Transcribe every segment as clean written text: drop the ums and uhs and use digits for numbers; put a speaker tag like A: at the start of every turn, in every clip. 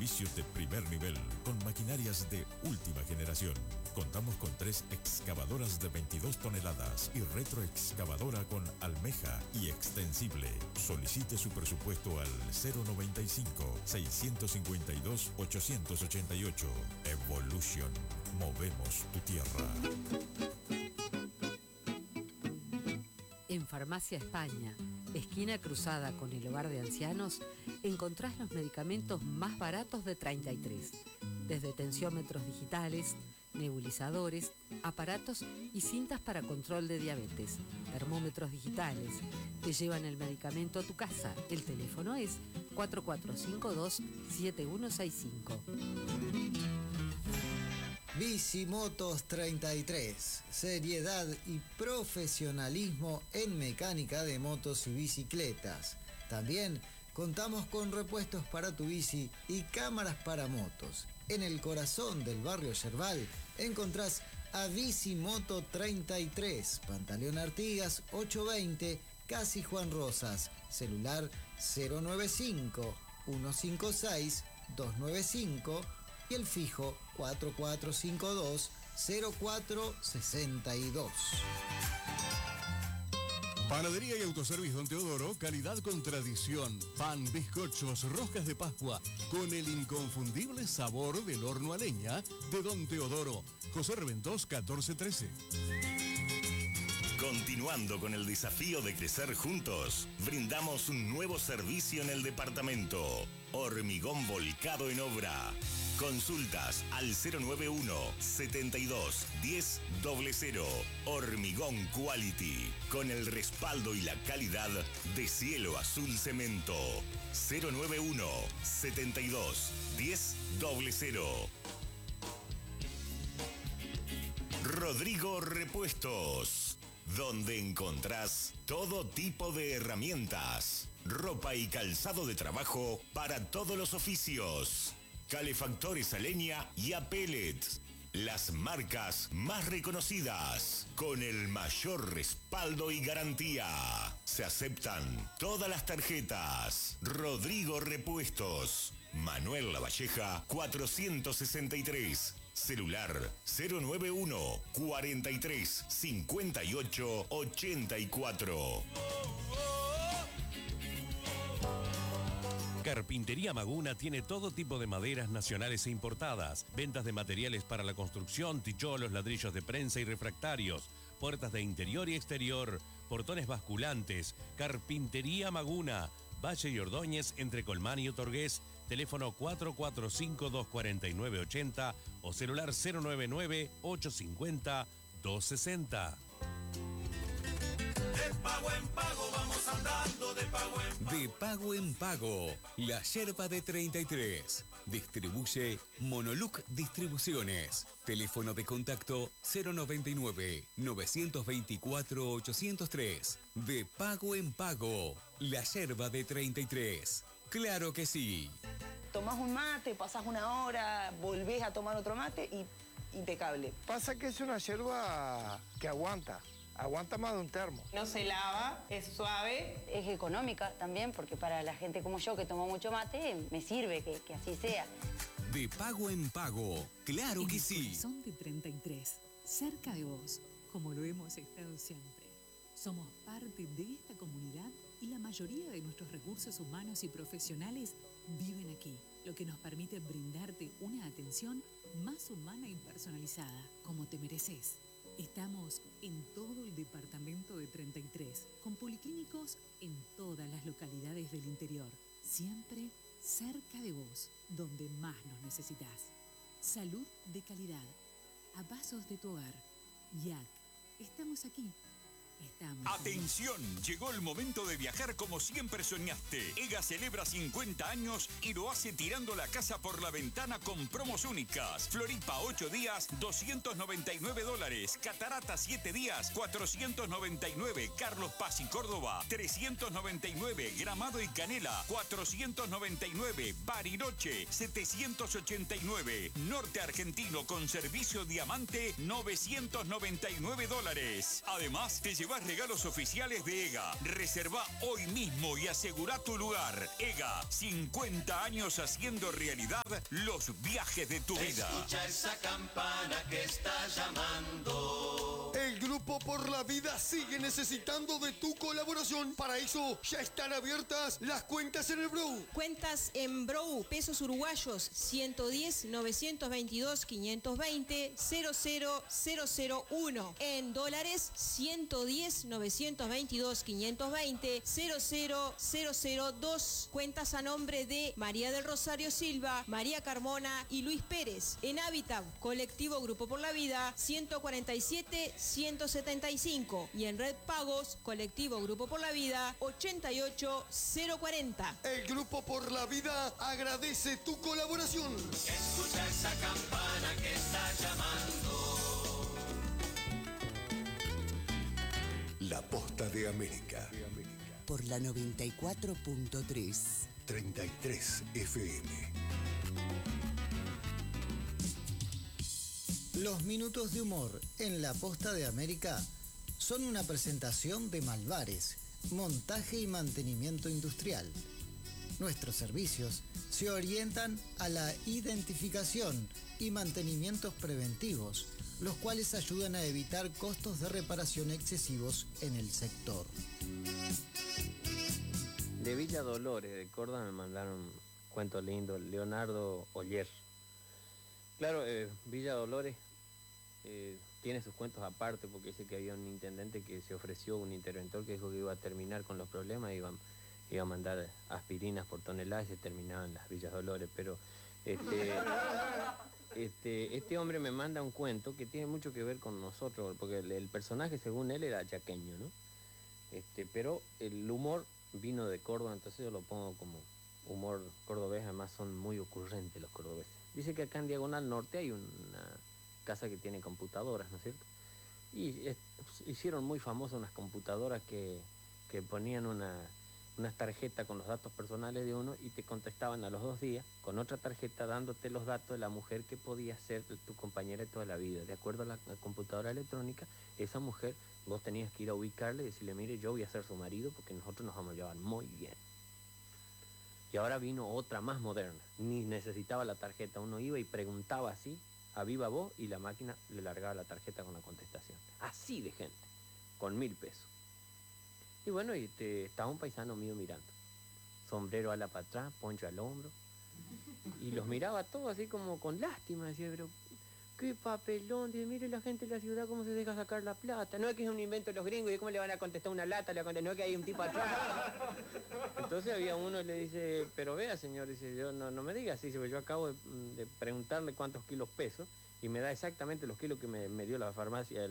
A: servicio de primer nivel con maquinarias de última generación. Contamos con 3 excavadoras de 22 toneladas y retroexcavadora con almeja y extensible. Solicite su presupuesto al 095-652-888. Evolution. Movemos tu tierra.
B: En Farmacia España, esquina cruzada con el hogar de ancianos, encontrás los medicamentos más baratos de 33, desde tensiómetros digitales, nebulizadores, aparatos y cintas para control de diabetes, termómetros digitales. Te llevan el medicamento a tu casa. El teléfono es 4452-7165.
C: Bicimotos 33, seriedad y profesionalismo en mecánica de motos y bicicletas. También contamos con repuestos para tu bici y cámaras para motos. En el corazón del barrio Yerbal encontrás a Bicimoto 33, Pantaleón Artigas 820, Casi Juan Rosas, celular 095 156 295 y el fijo 4452-0462.
D: Panadería y Autoservicio Don Teodoro, calidad con tradición. Pan, bizcochos, roscas de Pascua, con el inconfundible sabor del horno a leña de Don Teodoro. José Reventós, 1413.
E: Continuando con el desafío de crecer juntos, brindamos un nuevo servicio en el departamento. Hormigón volcado en obra. Consultas al 091-72-1000. Hormigón Quality, con el respaldo y la calidad de Cielo Azul Cemento. 091-72-1000. Rodrigo Repuestos, donde encontrás todo tipo de herramientas, ropa y calzado de trabajo para todos los oficios. Calefactores a leña y a pellets. Las marcas más reconocidas, con el mayor respaldo y garantía. Se aceptan todas las tarjetas. Rodrigo Repuestos, Manuel Lavalleja 463. Celular 091 43 58 84.
F: Carpintería Maguna tiene todo tipo de maderas nacionales e importadas, ventas de materiales para la construcción, ticholos, ladrillos de prensa y refractarios, puertas de interior y exterior, portones basculantes. Carpintería Maguna, Valle y Ordóñez, entre Colmán y Otorgués, teléfono 445-249-80 o celular 099-850-260.
G: De pago en pago vamos andando, de pago en pago.
H: De pago en pago, la yerba de 33. Distribuye Monoluc Distribuciones. Teléfono de contacto 099-924-803. De pago en pago, la yerba de 33. ¡Claro que sí!
I: Tomás un mate, pasás una hora, volvés a tomar otro mate y impecable.
J: Pasa que es una yerba que aguanta más de un termo.
I: No se lava, es suave.
K: Es económica también, porque para la gente como yo que toma mucho mate, me sirve que así sea.
H: De pago en pago, claro que sí.
L: Corazón de 33, cerca de vos, como lo hemos estado siempre. Somos parte de esta comunidad y la mayoría de nuestros recursos humanos y profesionales viven aquí, lo que nos permite brindarte una atención más humana y personalizada, como te mereces. Estamos en todo el departamento de 33, con policlínicos en todas las localidades del interior, siempre cerca de vos, donde más nos necesitas. Salud de calidad, a pasos de tu hogar. YAC, estamos aquí.
M: Atención, llegó el momento de viajar como siempre soñaste. EGA celebra 50 años y lo hace tirando la casa por la ventana con promos únicas. Floripa 8 días, $299. Catarata 7 días, 499. Carlos Paz y Córdoba, 399. Gramado y Canela, 499. Bariloche, 789. Norte Argentino con servicio Diamante, $999. Además, te llevas lleva regalos oficiales de EGA. Reserva hoy mismo y asegura tu lugar. EGA, 50 años haciendo realidad los viajes de tu vida.
G: Escucha esa campana que está llamando.
N: El Grupo Por la Vida sigue necesitando de tu colaboración. Para eso ya están abiertas las cuentas en el Brou.
O: Cuentas en Brou, pesos uruguayos 110 922 520 00001. En dólares 110 922 520 00002. Cuentas a nombre de María del Rosario Silva, María Carmona y Luis Pérez. En Hábitat, colectivo Grupo Por la Vida 147 175. Y en Red Pagos, colectivo Grupo Por la Vida 88040.
N: El Grupo Por la Vida agradece tu colaboración.
G: Escucha esa campana que está llamando.
P: La Posta de América.
Q: Por la 94.3.
P: 33 FM.
C: Los minutos de humor en La Posta de América son una presentación de Malvares, montaje y mantenimiento industrial. Nuestros servicios se orientan a la identificación y mantenimientos preventivos, los cuales ayudan a evitar costos de reparación excesivos en el sector.
R: De Villa Dolores, de Córdoba, me mandaron un cuento lindo, Leonardo Oller. Claro, Villa Dolores tiene sus cuentos aparte, porque dice que había un intendente que se ofreció, un interventor que dijo que iba a terminar con los problemas, iba a mandar aspirinas por toneladas y se terminaban las Villas Dolores, pero este hombre me manda un cuento que tiene mucho que ver con nosotros, porque el personaje según él era chaqueño, ¿no? Pero el humor vino de Córdoba, entonces yo lo pongo como humor cordobés, además son muy ocurrentes los cordobeses. Dice que acá en Diagonal Norte hay una casa que tiene computadoras, ¿no es cierto? Y hicieron muy famosas unas computadoras que ponían unas tarjetas con los datos personales de uno y te contestaban a los 2 días con otra tarjeta dándote los datos de la mujer que podía ser tu compañera de toda la vida. De acuerdo a la computadora electrónica, esa mujer vos tenías que ir a ubicarle y decirle, mire, yo voy a ser su marido porque nosotros nos vamos a llevar muy bien. Y ahora vino otra más moderna, ni necesitaba la tarjeta, uno iba y preguntaba así, a viva voz, y la máquina le largaba la tarjeta con la contestación. Así de gente, con 1000 pesos. Y bueno, estaba un paisano mío mirando. Sombrero ala para atrás, poncho al hombro. Y los miraba todos así como con lástima. Decía, pero qué papelón. Dice, mire la gente de la ciudad cómo se deja sacar la plata. No es que es un invento de los gringos y cómo le van a contestar una lata. No es que hay un tipo atrás. Entonces había uno y le dice, pero vea señor, dice, yo no me diga así. Dice, yo acabo de preguntarle cuántos kilos peso y me da exactamente los kilos que me dio la farmacia,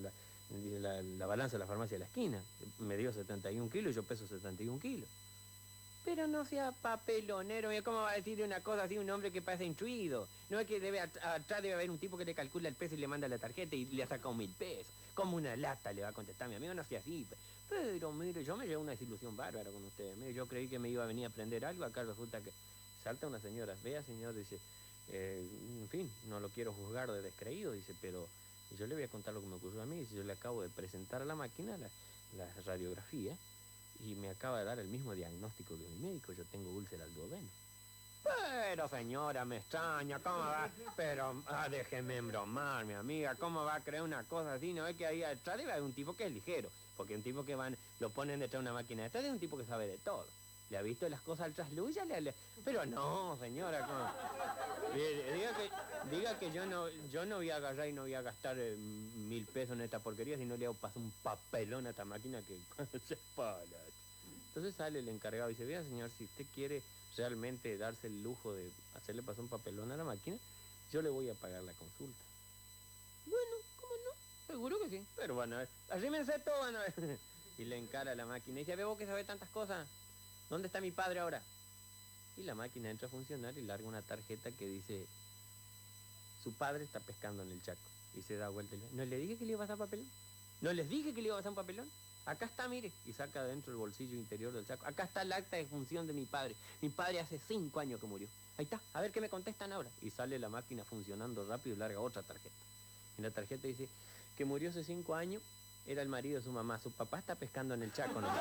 R: la balanza de la farmacia de la esquina. Me dio 71 kilos y yo peso 71 kilos. Pero no sea papelonero, ¿cómo va a decir una cosa así un hombre que parece instruido? No es que atrás debe haber un tipo que le calcula el peso y le manda la tarjeta y le ha sacado 1000 pesos. Como una lata le va a contestar mi amigo, no sea así. Pero mire, yo me llevo una desilusión bárbara con ustedes. Mire, yo creí que me iba a venir a aprender algo, acá resulta que salta una señora, vea señor, dice, en fin, no lo quiero juzgar de descreído, dice, pero yo le voy a contar lo que me ocurrió a mí. Dice, yo le acabo de presentar a la máquina la radiografía y me acaba de dar el mismo diagnóstico que mi médico, yo tengo úlcera al duodeno. Pero señora, me extraña, ¿cómo va? Pero déjeme embromar, mi amiga, ¿cómo va a creer una cosa así? No es que ahí atrás debe haber un tipo que es ligero, porque un tipo que lo ponen detrás de una máquina de atrás es un tipo que sabe de todo. ¿Le ha visto las cosas al trasluz? Pero no, señora, ¿cómo? Diga que yo no voy a agarrar y no voy a gastar 1000 pesos en esta porquería, si no le hago pasar un papelón a esta máquina que se para. Entonces sale el encargado y dice, vea señor, si usted quiere realmente darse el lujo de hacerle pasar un papelón a la máquina, yo le voy a pagar la consulta. Bueno, ¿cómo no? Seguro que sí. Pero bueno, arrímense todo, bueno. Y le encara a la máquina y dice, ve vos que sabe tantas cosas, ¿dónde está mi padre ahora? Y la máquina entra a funcionar y larga una tarjeta que dice, su padre está pescando en el Chaco. Y se da vuelta y le dice, ¿no le dije que le iba a pasar papelón? ¿No les dije que le iba a pasar un papelón? Acá está, mire. Y saca adentro el bolsillo interior del Chaco. Acá está el acta de función de mi padre. Mi padre hace 5 años que murió. Ahí está, a ver qué me contestan ahora. Y sale la máquina funcionando rápido y larga otra tarjeta. En la tarjeta dice que murió hace 5 años Era el marido de su mamá. Su papá está pescando en el Chaco, ¿no?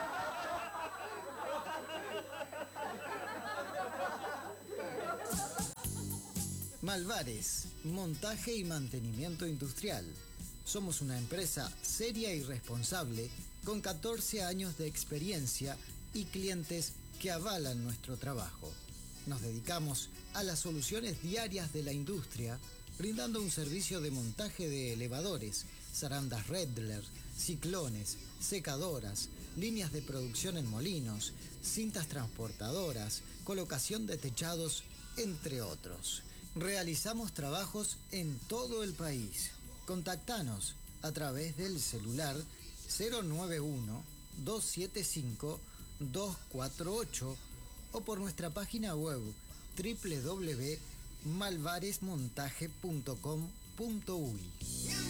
C: Malvares, montaje y mantenimiento industrial. Somos una empresa seria y responsable con 14 años de experiencia y clientes que avalan nuestro trabajo. Nos dedicamos a las soluciones diarias de la industria, brindando un servicio de montaje de elevadores, zarandas Redler, ciclones, secadoras, líneas de producción en molinos, cintas transportadoras, colocación de techados, entre otros. Realizamos trabajos en todo el país. Contactanos a través del celular 091-275-248 o por nuestra página web www.malvaresmontaje.com.uy.